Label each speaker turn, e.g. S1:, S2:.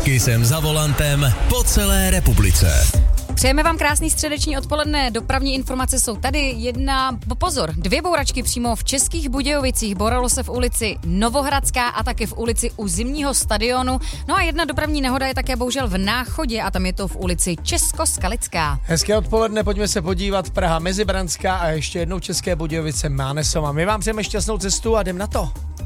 S1: Taky jsem za volantem po celé republice.
S2: Přejeme vám krásný středeční odpoledne. Dopravní informace jsou tady. Pozor, 2 bouračky přímo v Českých Budějovicích. Bouralo se v ulici Novohradská a taky v ulici u Zimního stadionu. No a jedna dopravní nehoda je také bohužel v Náchodě a tam je to v ulici Českoskalická.
S3: Hezké odpoledne, pojďme se podívat. Praha Mezibranská a ještě jednou České Budějovice Mánesova. My vám přejeme šťastnou cestu a jdem na to.